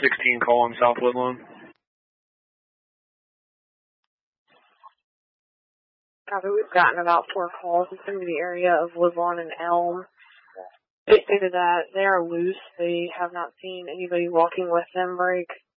16 calling South Woodlawn. We've gotten about 4 calls in the area of Woodlawn and Elm. They stated that they are loose. They have not seen anybody walking with them break.